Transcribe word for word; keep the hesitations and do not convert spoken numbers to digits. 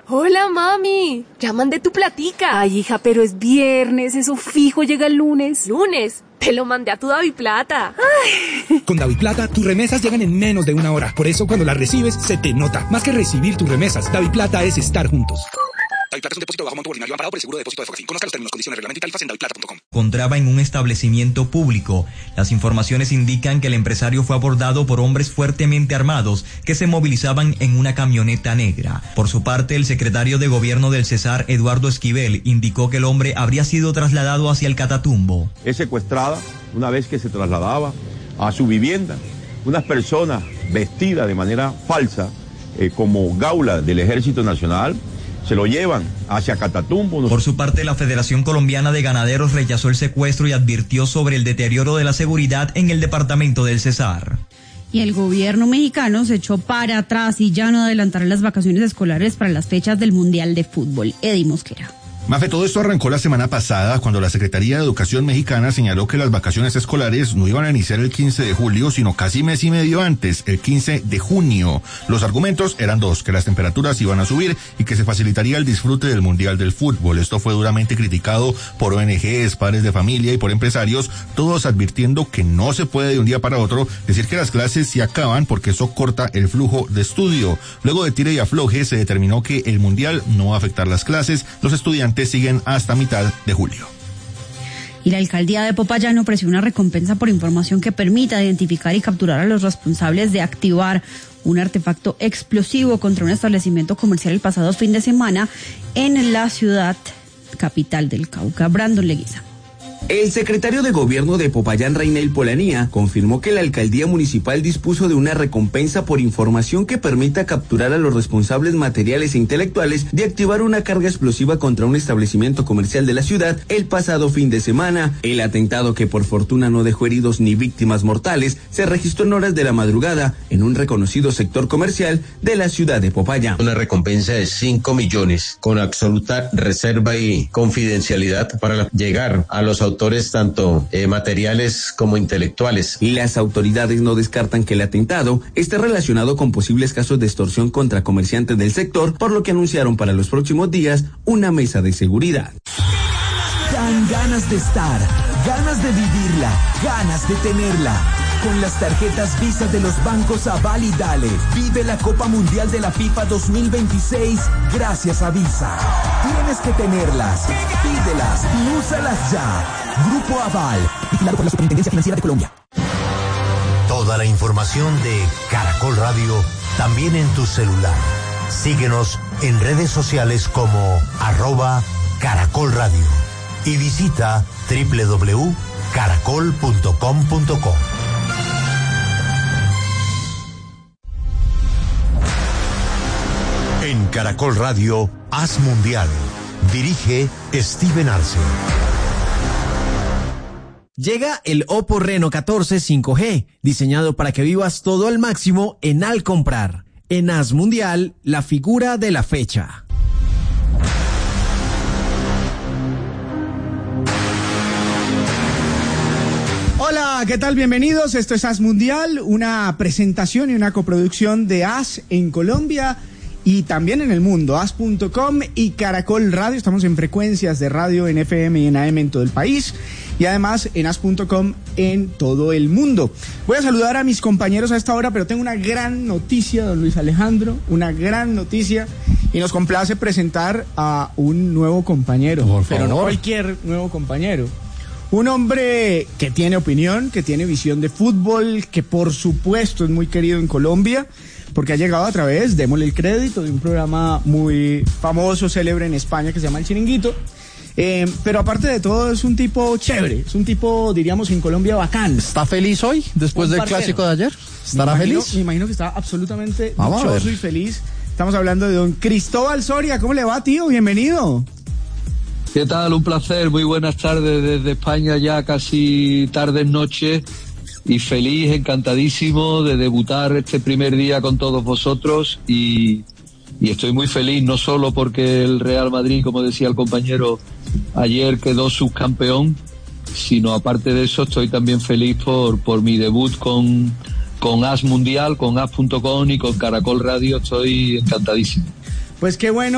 Hola, mami. Ya mandé tu platica. Ay, hija, pero es viernes, eso fijo llega el lunes. ¿Lunes? Te lo mandé a tu DaviPlata. Ay. Con DaviPlata, tus remesas llegan en menos de una hora. Por eso, cuando las recibes, se te nota. Más que recibir tus remesas, DaviPlata es estar juntos. DaviPlata es un depósito bajo monto ordinario amparado por el seguro de depósito de Focafin. Conozca los términos, condiciones, reglamento y tarifas en daviplata punto com. Encontraba en un establecimiento público. Las informaciones indican que el empresario fue abordado por hombres fuertemente armados que se movilizaban en una camioneta negra. Por su parte, el secretario de gobierno del Cesar, Eduardo Esquivel, indicó que el hombre habría sido trasladado hacia el Catatumbo. Es secuestrada una vez que se trasladaba a su vivienda. Unas personas vestidas de manera falsa eh, como gaula del Ejército Nacional se lo llevan hacia Catatumbo. Por su parte, la Federación Colombiana de Ganaderos rechazó el secuestro y advirtió sobre el deterioro de la seguridad en el departamento del Cesar. Y el gobierno mexicano se echó para atrás y ya no adelantará las vacaciones escolares para las fechas del Mundial de Fútbol. Eddie Mosquera. Mafe, todo esto arrancó la semana pasada cuando la Secretaría de Educación mexicana señaló que las vacaciones escolares no iban a iniciar el quince de julio, sino casi mes y medio antes, el quince de junio. Los argumentos eran dos, que las temperaturas iban a subir y que se facilitaría el disfrute del Mundial del Fútbol. Esto fue duramente criticado por O N Ges, padres de familia y por empresarios, todos advirtiendo que no se puede de un día para otro decir que las clases se acaban porque eso corta el flujo de estudio. Luego de tire y afloje se determinó que el Mundial no va a afectar las clases, los estudiantes siguen hasta mitad de julio. Y la alcaldía de Popayán ofreció una recompensa por información que permita identificar y capturar a los responsables de activar un artefacto explosivo contra un establecimiento comercial el pasado fin de semana en la ciudad capital del Cauca. Brandon Leguiza. El secretario de Gobierno de Popayán, Reinel Polanía, confirmó que la alcaldía municipal dispuso de una recompensa por información que permita capturar a los responsables materiales e intelectuales de activar una carga explosiva contra un establecimiento comercial de la ciudad el pasado fin de semana. El atentado, que por fortuna no dejó heridos ni víctimas mortales, se registró en horas de la madrugada en un reconocido sector comercial de la ciudad de Popayán. Una recompensa de cinco millones con absoluta reserva y confidencialidad para llegar a los autores tanto eh, materiales como intelectuales. Las autoridades no descartan que el atentado esté relacionado con posibles casos de extorsión contra comerciantes del sector, por lo que anunciaron para los próximos días una mesa de seguridad. Dan ganas de estar, ganas de vivirla, ganas de tenerla. Con las tarjetas Visa de los bancos Aval y Dale, vive la Copa Mundial de la FIFA dos mil veintiséis gracias a Visa. Tienes que tenerlas, pídelas y úsalas ya. Grupo Aval, vigilado por la Superintendencia Financiera de Colombia. Toda la información de Caracol Radio también en tu celular. Síguenos en redes sociales como arroba Caracol Radio y visita doble u doble u doble u punto caracol punto com punto co. En Caracol Radio, Haz Mundial. Dirige Steven Arce. Llega el Oppo Reno catorce cinco G, diseñado para que vivas todo al máximo en al comprar. En Haz Mundial, la figura de la fecha. Hola, ¿qué tal? Bienvenidos. Esto es Haz Mundial, una presentación y una coproducción de Haz en Colombia y también en el mundo, haz punto com y Caracol Radio. Estamos en frecuencias de radio en F M y en A M en todo el país y además en haz punto com en todo el mundo. Voy a saludar a mis compañeros a esta hora, pero tengo una gran noticia, don Luis Alejandro, una gran noticia, y nos complace presentar a un nuevo compañero, Por pero favor. no cualquier nuevo compañero. Un hombre que tiene opinión, que tiene visión de fútbol, que por supuesto es muy querido en Colombia, porque ha llegado a través, démosle el crédito, de un programa muy famoso, célebre en España, que se llama El Chiringuito. Eh, pero aparte de todo, es un tipo chévere, es un tipo, diríamos, en Colombia bacán. ¿Está feliz hoy, después Un del parcero. clásico de ayer? ¿Estará me imagino, feliz? Me imagino que está absolutamente Vamos a dichoso ver. y feliz. Estamos hablando de don Cristóbal Soria. ¿Cómo le va, tío? Bienvenido. ¿Qué tal? Un placer, muy buenas tardes desde España, ya casi tarde noche, y feliz, encantadísimo de debutar este primer día con todos vosotros, y, y estoy muy feliz, no solo porque el Real Madrid, como decía el compañero, ayer quedó subcampeón, sino aparte de eso estoy también feliz por, por mi debut con, con Haz Mundial, con haz punto com y con Caracol Radio. Estoy encantadísimo. Pues qué bueno.